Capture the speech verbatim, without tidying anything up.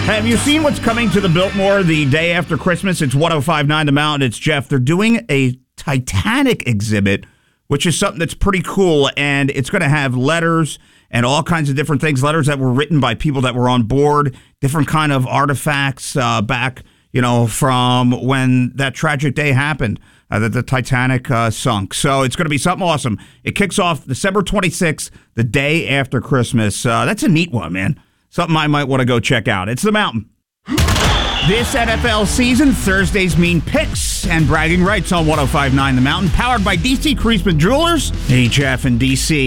Have you seen what's coming to the Biltmore the day after Christmas? It's one oh five point nine The Mountain. It's Jeff. They're doing a Titanic exhibit, which is something that's pretty cool, and it's going to have letters and all kinds of different things, letters that were written by people that were on board, different kind of artifacts uh, back, you know, from when that tragic day happened, uh, that the Titanic uh, sunk. So it's going to be something awesome. It kicks off December twenty-sixth, the day after Christmas. Uh, that's a neat one, man. Something I might want to go check out. It's The Mountain. This N F L season, Thursdays mean picks and bragging rights on one oh five point nine The Mountain, powered by D C Creasman Jewelers, H F and D C.